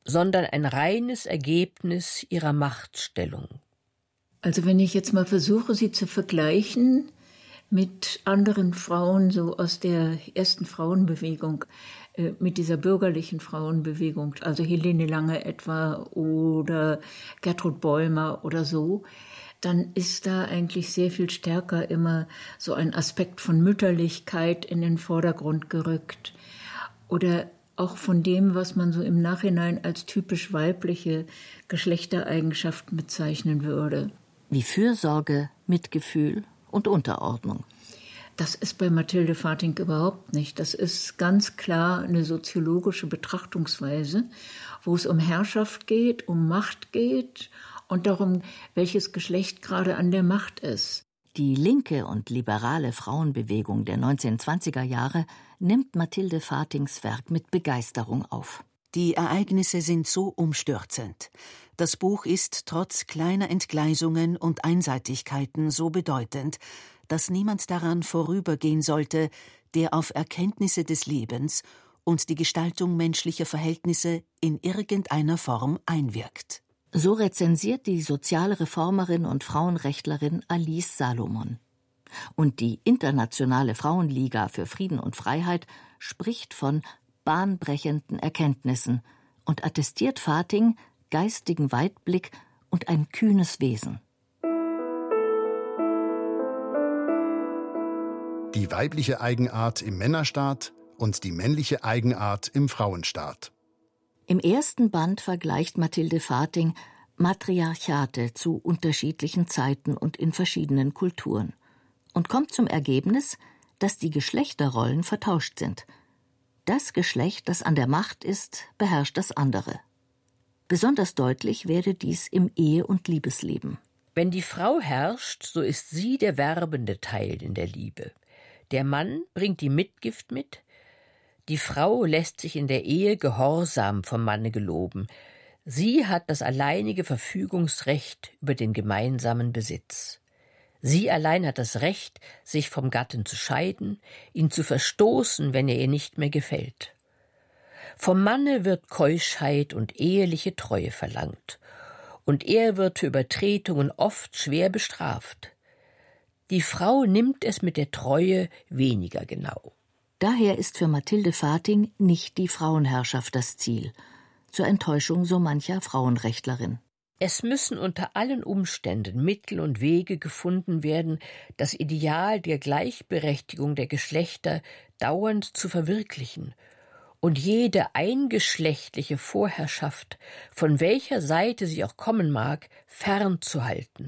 sondern ein reines Ergebnis ihrer Machtstellung. Also wenn ich jetzt mal versuche, sie zu vergleichen mit anderen Frauen, so aus der ersten Frauenbewegung, mit dieser bürgerlichen Frauenbewegung, also Helene Lange etwa oder Gertrud Bäumer oder so, dann ist da eigentlich sehr viel stärker immer so ein Aspekt von Mütterlichkeit in den Vordergrund gerückt. Oder auch von dem, was man so im Nachhinein als typisch weibliche Geschlechtereigenschaften bezeichnen würde. Wie Fürsorge, Mitgefühl und Unterordnung. Das ist bei Mathilde Fatink überhaupt nicht. Das ist ganz klar eine soziologische Betrachtungsweise, wo es um Herrschaft geht, um Macht geht und darum, welches Geschlecht gerade an der Macht ist. Die linke und liberale Frauenbewegung der 1920er Jahre nimmt Mathilde Fatinks Werk mit Begeisterung auf. Die Ereignisse sind so umstürzend. Das Buch ist trotz kleiner Entgleisungen und Einseitigkeiten so bedeutend, dass niemand daran vorübergehen sollte, der auf Erkenntnisse des Lebens und die Gestaltung menschlicher Verhältnisse in irgendeiner Form einwirkt. So rezensiert die Sozialreformerin und Frauenrechtlerin Alice Salomon. Und die Internationale Frauenliga für Frieden und Freiheit spricht von bahnbrechenden Erkenntnissen und attestiert Fating geistigen Weitblick und ein kühnes Wesen. Die weibliche Eigenart im Männerstaat und die männliche Eigenart im Frauenstaat. Im ersten Band vergleicht Mathilde Fating Matriarchate zu unterschiedlichen Zeiten und in verschiedenen Kulturen und kommt zum Ergebnis, dass die Geschlechterrollen vertauscht sind. Das Geschlecht, das an der Macht ist, beherrscht das andere. Besonders deutlich werde dies im Ehe- und Liebesleben. Wenn die Frau herrscht, so ist sie der werbende Teil in der Liebe. Der Mann bringt die Mitgift mit. Die Frau lässt sich in der Ehe Gehorsam vom Manne geloben. Sie hat das alleinige Verfügungsrecht über den gemeinsamen Besitz. Sie allein hat das Recht, sich vom Gatten zu scheiden, ihn zu verstoßen, wenn er ihr nicht mehr gefällt. Vom Manne wird Keuschheit und eheliche Treue verlangt, und er wird für Übertretungen oft schwer bestraft. Die Frau nimmt es mit der Treue weniger genau. Daher ist für Mathilde Fating nicht die Frauenherrschaft das Ziel, zur Enttäuschung so mancher Frauenrechtlerin. Es müssen unter allen Umständen Mittel und Wege gefunden werden, das Ideal der Gleichberechtigung der Geschlechter dauernd zu verwirklichen und jede eingeschlechtliche Vorherrschaft, von welcher Seite sie auch kommen mag, fernzuhalten.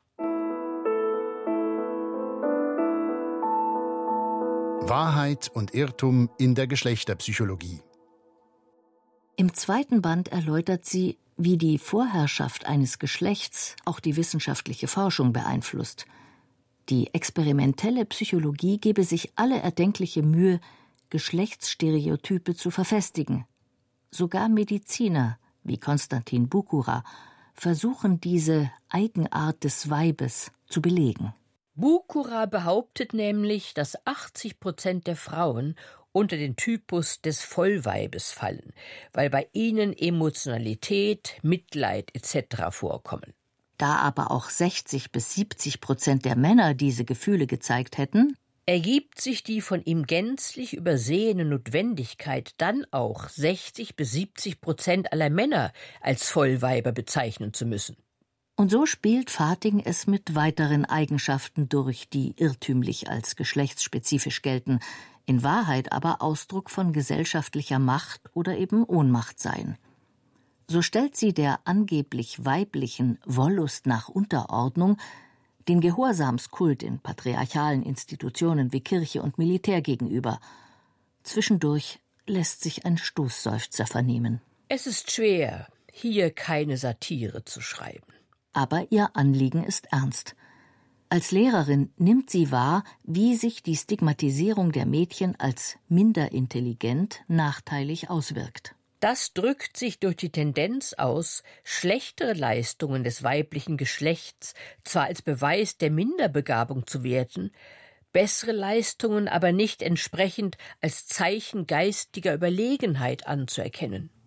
Wahrheit und Irrtum in der Geschlechterpsychologie. Im zweiten Band erläutert sie, wie die Vorherrschaft eines Geschlechts auch die wissenschaftliche Forschung beeinflusst. Die experimentelle Psychologie gebe sich alle erdenkliche Mühe, Geschlechtsstereotype zu verfestigen. Sogar Mediziner, wie Konstantin Bukura, versuchen diese Eigenart des Weibes zu belegen. Bukura behauptet nämlich, dass 80% der Frauen unter den Typus des Vollweibes fallen, weil bei ihnen Emotionalität, Mitleid etc. vorkommen. Da aber auch 60-70% der Männer diese Gefühle gezeigt hätten, ergibt sich die von ihm gänzlich übersehene Notwendigkeit, dann auch 60-70% aller Männer als Vollweiber bezeichnen zu müssen. Und so spielt Fating es mit weiteren Eigenschaften durch, die irrtümlich als geschlechtsspezifisch gelten, in Wahrheit aber Ausdruck von gesellschaftlicher Macht oder eben Ohnmacht seien. So stellt sie der angeblich weiblichen Wollust nach Unterordnung den Gehorsamskult in patriarchalen Institutionen wie Kirche und Militär gegenüber. Zwischendurch lässt sich ein Stoßseufzer vernehmen. Es ist schwer, hier keine Satire zu schreiben. Aber ihr Anliegen ist ernst. Als Lehrerin nimmt sie wahr, wie sich die Stigmatisierung der Mädchen als minder intelligent nachteilig auswirkt. Das drückt sich durch die Tendenz aus, schlechtere Leistungen des weiblichen Geschlechts zwar als Beweis der Minderbegabung zu werten, bessere Leistungen aber nicht entsprechend als Zeichen geistiger Überlegenheit anzuerkennen.